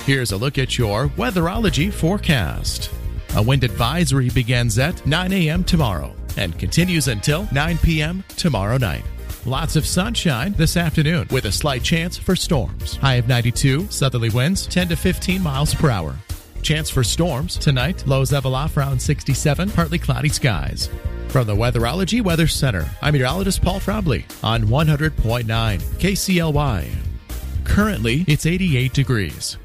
Here's a look at your weatherology forecast. A wind advisory begins at 9 a.m. tomorrow and continues until 9 p.m. tomorrow night. Lots of sunshine this afternoon with a slight chance for storms. High of 92, southerly winds 10 to 15 miles per hour. Chance for storms tonight, lows level off around 67, partly cloudy skies. From the Weatherology Weather Center, I'm meteorologist Paul Frobley on 100.9 KCLY. Currently, it's 88 degrees.